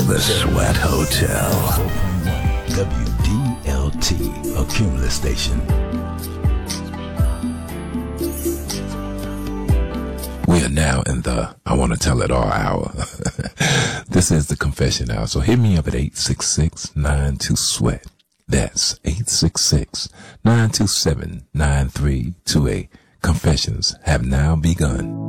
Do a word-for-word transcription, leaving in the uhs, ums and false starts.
the Sweat Hotel. W D L T, a Cumulus station. We are now in the I Want to Tell It All hour. This is the confession hour. So hit me up at eight six six, nine two, sweat. That's eight six six, nine two seven, nine three two eight. Confessions have now begun.